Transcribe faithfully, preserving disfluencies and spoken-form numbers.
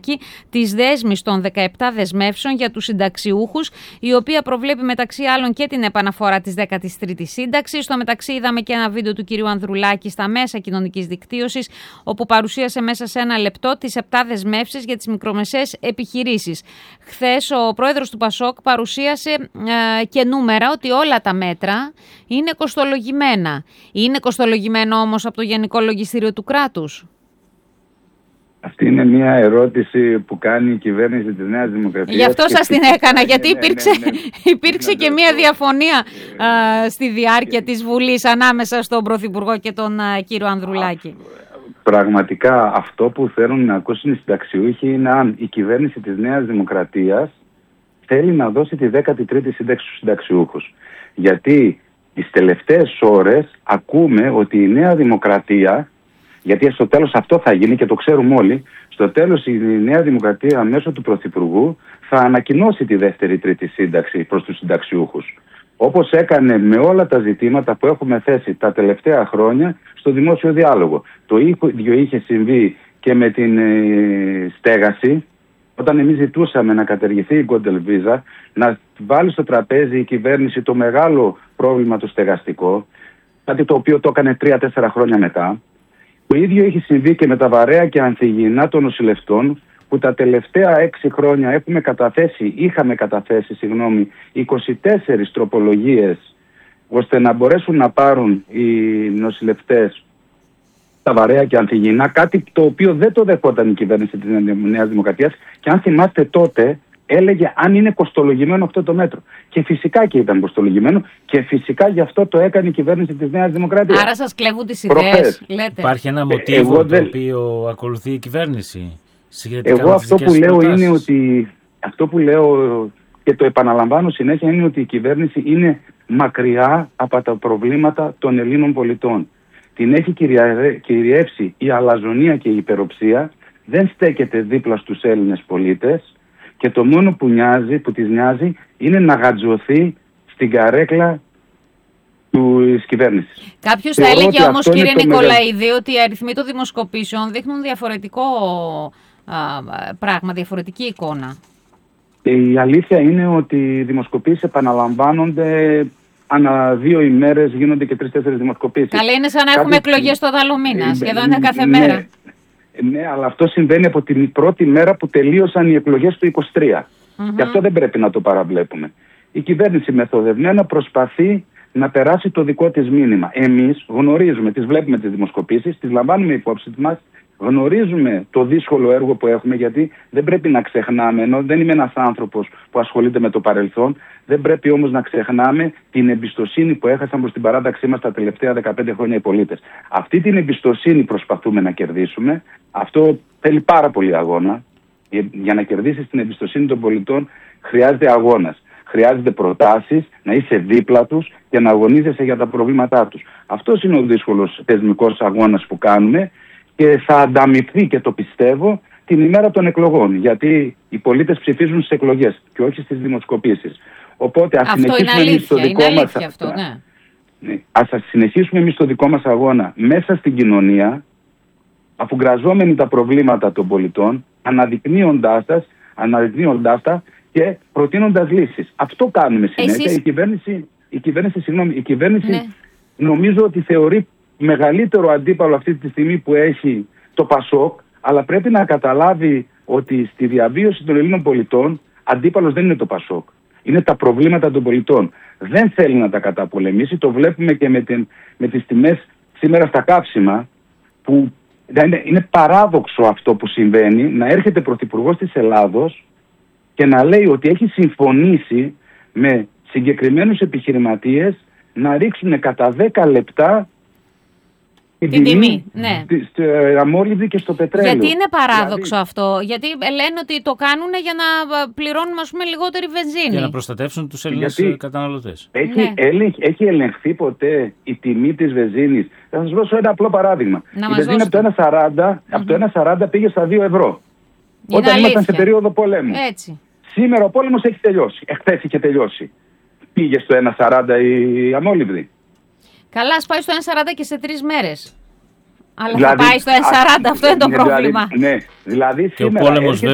Ανδρουλάκη της δέσμης των δεκαεπτά δεσμεύσεων για τους συνταξιούχους, η οποία προβλέπει μεταξύ άλλων και την επαναφορά της δέκατης τρίτης σύνταξης. Στο μεταξύ είδαμε και ένα βίντεο του κυρίου Ανδρουλάκη στα μέσα κοινωνικής δικτύωσης, όπου παρουσίασε μέσα σε ένα λεπτό τις επτά δεσμεύσεις για τις μικρομεσαίες επιχειρήσεις. Χθες ο πρόεδρος του Πασόκ παρουσίασε ε, και νούμερα ότι όλα τα μέτρα είναι κοστολογημένα. Είναι κοστολογημένο όμως από το Γενικό Λογιστήριο του κράτους? Αυτή είναι μια ερώτηση που κάνει η κυβέρνηση της Νέας Δημοκρατίας. Γι' αυτό σας την έκανα, γιατί υπήρξε, ναι, ναι, ναι. υπήρξε και μια διαφωνία α, στη διάρκεια της Βουλής ανάμεσα στον Πρωθυπουργό και τον α, κύριο Ανδρουλάκη. Πραγματικά αυτό που θέλουν να ακούσουν οι συνταξιούχοι είναι αν η κυβέρνηση της Νέας Δημοκρατίας θέλει να δώσει τη δέκατη τρίτη σύνταξη στους συνταξιούχους. Γιατί τις τελευταίες ώρες ακούμε ότι η Νέα Δημοκρατία, γιατί στο τέλος αυτό θα γίνει και το ξέρουμε όλοι, στο τέλος η Νέα Δημοκρατία μέσω του Πρωθυπουργού θα ανακοινώσει τη δεύτερη τρίτη σύνταξη προς τους συνταξιούχους. Όπως έκανε με όλα τα ζητήματα που έχουμε θέσει τα τελευταία χρόνια στο δημόσιο διάλογο. Το ίδιο είχε συμβεί και με την ε, στέγαση, όταν εμείς ζητούσαμε να καταργηθεί η Γκόντελ Βίζα, να βάλει στο τραπέζι η κυβέρνηση το μεγάλο πρόβλημα το στεγαστικό, κάτι το οποίο το έκανε τρία τέσσερα χρόνια μετά. Το ίδιο έχει συμβεί και με τα βαρέα και ανθυγιεινά των νοσηλευτών, που τα τελευταία έξι χρόνια έχουμε καταθέσει, είχαμε καταθέσει συγγνώμη, είκοσι τέσσερις τροπολογίες ώστε να μπορέσουν να πάρουν οι νοσηλευτές τα βαρέα και ανθυγιεινά, κάτι το οποίο δεν το δεχόταν η κυβέρνηση της Νέας Δημοκρατίας, και αν θυμάστε τότε έλεγε αν είναι κοστολογημένο αυτό το μέτρο. Και φυσικά και ήταν κοστολογημένο και φυσικά γι' αυτό το έκανε η κυβέρνηση της Νέας Δημοκρατίας. Άρα σας κλέβουν τις ιδέες, λέτε. Υπάρχει ένα μοτίβο ε, το δεν... οποίο ακολουθεί η κυβέρνηση? Εγώ αυτό που λέω προτάσεις. είναι ότι αυτό που λέω και το επαναλαμβάνω συνέχεια είναι ότι η κυβέρνηση είναι μακριά από τα προβλήματα των Ελλήνων πολιτών. Την έχει κυριεύσει η αλαζονία και η υπεροψία, δεν στέκεται δίπλα στους Έλληνες πολίτες και το μόνο που, νοιάζει, που της νοιάζει είναι να γατζωθεί στην καρέκλα της κυβέρνησης. Κάποιος θα έλεγε όμως, κύριε Νικολαίδη, μεγα... ότι οι αριθμοί των δημοσκοπήσεων δείχνουν διαφορετικό α, πράγμα, διαφορετική εικόνα. Η αλήθεια είναι ότι οι δημοσκοπήσεις επαναλαμβάνονται ανά δύο ημέρες, γίνονται και τρεις-τέσσερις δημοσκοπήσεις. Καλά, είναι σαν να έχουμε Κάτι... εκλογές στο Δαλομίνα, σχεδόν είναι κάθε ναι, μέρα. Ναι, αλλά αυτό συμβαίνει από την πρώτη μέρα που τελείωσαν οι εκλογές του είκοσι τρία. Mm-hmm. Και αυτό δεν πρέπει να το παραβλέπουμε. Η κυβέρνηση μεθοδευμένα προσπαθεί να περάσει το δικό της μήνυμα. Εμείς γνωρίζουμε, τις βλέπουμε τις δημοσκοπήσεις, τις λαμβάνουμε υπόψη μας, γνωρίζουμε το δύσκολο έργο που έχουμε, γιατί δεν πρέπει να ξεχνάμε, ενώ δεν είμαι ένας άνθρωπος που ασχολείται με το παρελθόν, δεν πρέπει όμως να ξεχνάμε την εμπιστοσύνη που έχασαν προς την παράταξή μας τα τελευταία δεκαπέντε χρόνια οι πολίτες. Αυτή την εμπιστοσύνη προσπαθούμε να κερδίσουμε. Αυτό θέλει πάρα πολύ αγώνα. Για να κερδίσεις την εμπιστοσύνη των πολιτών χρειάζεται αγώνας. Χρειάζεται προτάσεις, να είσαι δίπλα τους και να αγωνίζεσαι για τα προβλήματά τους. Αυτός είναι ο δύσκολος θεσμικός αγώνας που κάνουμε και θα ανταμειφθεί, και το πιστεύω, την ημέρα των εκλογών. Γιατί οι πολίτες ψηφίζουν στις εκλογές και όχι στις δημοσκοπήσεις. Οπότε ας συνεχίσουμε εμείς το δικό μας αυτό, ναι. Ναι. Ας συνεχίσουμε εμείς το δικό μας αγώνα μέσα στην κοινωνία, αφουγκραζόμενοι τα προβλήματα των πολιτών, αναδεικνύοντάς τα, αναδεικνύοντάς τα και προτείνοντας λύσεις. Αυτό κάνουμε συνέχεια. Εσείς... Η κυβέρνηση, η κυβέρνηση, συγγνώμη, η κυβέρνηση ναι. νομίζω ότι θεωρεί μεγαλύτερο αντίπαλο αυτή τη στιγμή που έχει το Πασόκ, αλλά πρέπει να καταλάβει ότι στη διαβίωση των Ελλήνων πολιτών αντίπαλος δεν είναι το Πασόκ. Είναι τα προβλήματα των πολιτών. Δεν θέλει να τα καταπολεμήσει. Το βλέπουμε και με, την, με τις τιμές σήμερα στα καύσιμα, που είναι, είναι παράδοξο αυτό που συμβαίνει, να έρχεται πρωθυπουργός της Ελλάδος και να λέει ότι έχει συμφωνήσει με συγκεκριμένους επιχειρηματίες να ρίξουν κατά δέκα λεπτά την τιμή, τιμή ναι. στο αμόλυβδη και στο πετρέλαιο. Γιατί είναι παράδοξο δηλαδή... αυτό? Γιατί λένε ότι το κάνουν για να πληρώνουν, ας πούμε, λιγότερη βενζίνη. Για να προστατεύσουν τους Έλληνες Γιατί καταναλωτές. Έχει, ναι. έλεγχ, έχει ελεγχθεί ποτέ η τιμή της βενζίνης? Θα σας δώσω ένα απλό παράδειγμα. Να η βενζίνη από το ένα σαράντα, mm-hmm. από το ένα σαράντα πήγε στα δύο ευρώ. Είναι όταν αλήθεια. Ήμασταν σε περίοδο πολέμου. Έτσι. Σήμερα ο πόλεμος έχει τελειώσει. Εχθές είχε τελειώσει. Πήγε στο ένα σαράντα η αμόλυβδη. Καλά, ας πάει στο ένα σαράντα και σε τρεις μέρες. Αλλά δηλαδή, θα πάει στο ένα σαράντα, αυτό είναι το δηλαδή, πρόβλημα. Ναι, δηλαδή και σήμερα ο πόλεμος